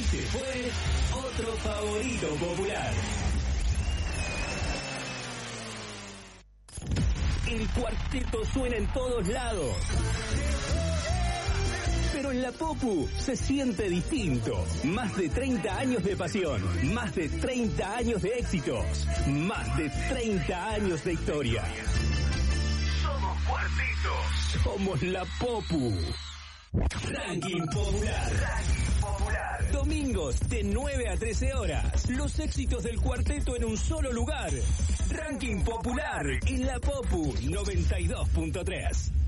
se fue otro favorito popular. El cuarteto suena en todos lados. Pero en la Popu se siente distinto. Más de 30 años de pasión, más de 30 años de éxitos, más de 30 años de historia. Somos cuartetos. Somos la Popu. Ranking Popular. Ranking Popular. Domingos de 9 a 13 horas. Los éxitos del cuarteto en un solo lugar. Ranking Popular en la Popu 92.3.